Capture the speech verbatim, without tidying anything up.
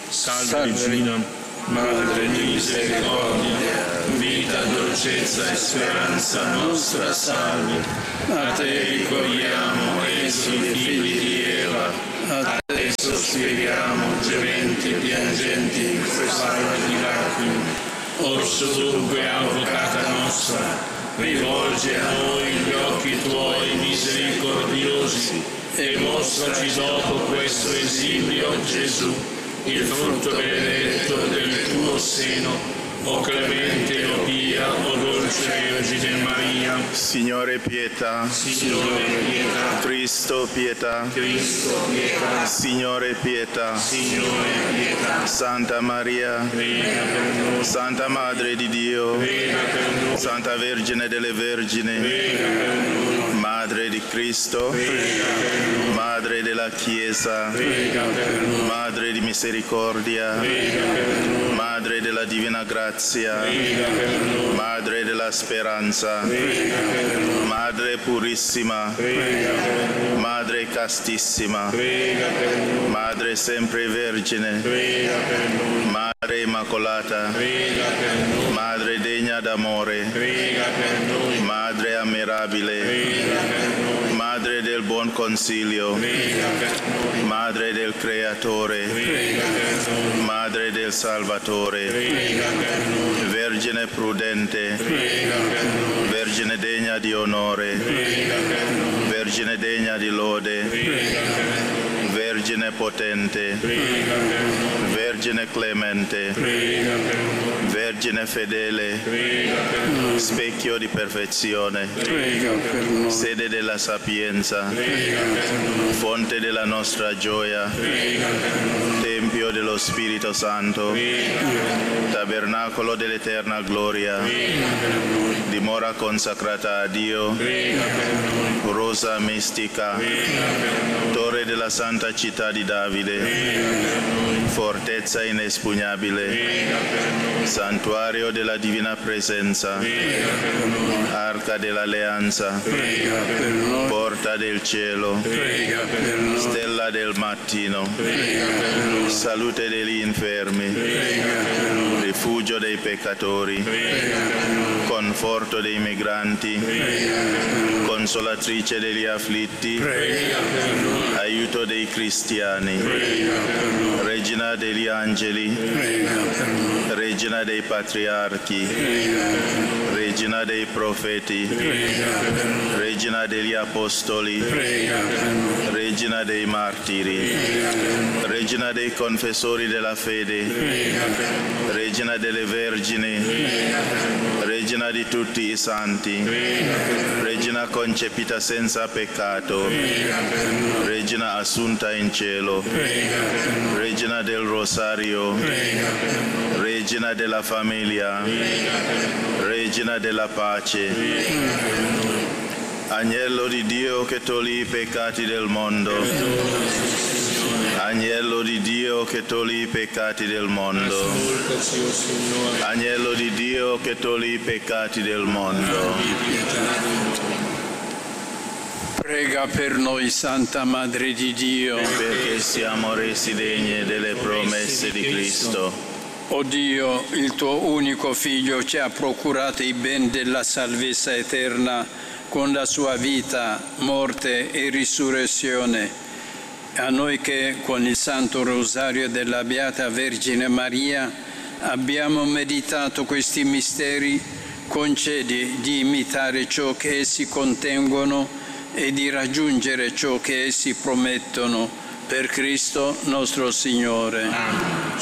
Salve Regina, Madre di misericordia, vita, dolcezza e speranza nostra, salve. A te ricorriamo, esuli figli di Eva, a te sospiriamo, gementi e piangenti in quest'ora di lacrime. Orso dunque, avvocata nostra, rivolge a noi gli occhi tuoi misericordiosi e mostraci dopo questo esilio Gesù, il frutto benedetto del tuo seno. O clemente, o pia, o dolce Vergine Maria. Signore pietà. Signore pietà. Cristo pietà. Cristo pietà. Signore pietà. Signore pietà. Santa Maria. Prega per noi. Santa Madre di Dio. Prega per noi. Santa Vergine delle Vergini. Prega per noi. Madre di Cristo. Prega per noi. Madre della Chiesa. Prega per noi. Madre di misericordia. Prega per noi. Madre della divina grazia. Prega per noi. Madre della speranza. Prega per noi. Madre purissima. Prega per noi. Madre castissima. Prega per noi. Madre sempre vergine. Prega per noi. Madre immacolata. Prega per noi. Madre degna d'amore. Prega per noi. Madre ammirabile. Prega per noi. Madre del buon consiglio. Prega per noi. Madre del Creatore. Prega per noi. Madre del Salvatore. Prega per noi. Vergine prudente. Prega per noi. Vergine degna di onore. Prega per noi. Vergine degna di lode. Prega per noi. Vergine potente. Prega per noi. Vergine clemente. Prega per noi. Vergine fedele. Prega per noi. Specchio di perfezione. Prega per noi. Sede della sapienza. Prega per noi. Fonte della nostra gioia. Prega per noi. Tempio dello Spirito Santo. Prega per noi. Tabernacolo dell'eterna gloria. Prega per noi. Dimora consacrata a Dio. Prega per noi. Rosa mistica. Prega per noi. Torre della santa città di Davide. Prega per noi. Fortezza inespugnabile. Prega per noi. Santuario della divina presenza. Prega per noi. Arca dell'alleanza. Prega per noi. Porta del cielo. Prega per noi. Stella del mattino. Prega per noi. Salute degli infermi. Prega per noi. Rifugio dei peccatori. Prega per noi. Conforto dei migranti. Prega per noi. Consolatrice degli afflitti. Prega per noi. Aiuto dei cristiani. Prega per noi. Regina degli angeli. Prega per noi. Regina dei patriarchi. Prega per noi. Regina dei profeti. Prega per noi. Regina degli apostoli. Prega per noi. Regina dei martiri. Prega per noi. Regina dei confessori della fede. Prega per noi. Regina delle vergini. Prega per noi. Regina di tutti i santi. Prega per noi. Regina concepita senza peccato. Prega per noi. Regina assunta in cielo. Prega per noi. Regina del rosario. Prega per noi. Regina della famiglia. Prega per noi. Regina della pace. Prega per noi. Agnello di Dio che togli i peccati del mondo. Agnello di Dio che togli i peccati del mondo. Ascoltaci, o Signore. Agnello di Dio che togli i peccati del mondo. Prega per noi, Santa Madre di Dio. Perché siamo resi degni delle promesse di Cristo. O Dio, il tuo unico Figlio ci ha procurato i beni della salvezza eterna con la sua vita, morte e risurrezione. A noi che con il Santo Rosario della Beata Vergine Maria abbiamo meditato questi misteri, concedi di imitare ciò che essi contengono e di raggiungere ciò che essi promettono. Per Cristo nostro Signore. Amen.